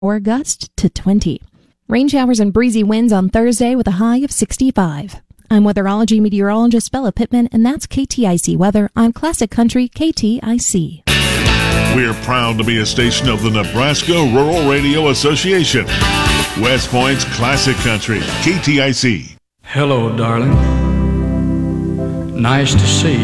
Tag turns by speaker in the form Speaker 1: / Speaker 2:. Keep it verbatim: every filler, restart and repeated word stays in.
Speaker 1: or gust to twenty. Rain showers and breezy winds on Thursday with a high of sixty-five. I'm weatherology meteorologist Bella Pittman, and that's K T I C Weather on Classic Country K T I C.
Speaker 2: We're proud to be a station of the Nebraska Rural Radio Association. West Point's Classic Country, K T I C.
Speaker 3: Hello, darling. Nice to see you.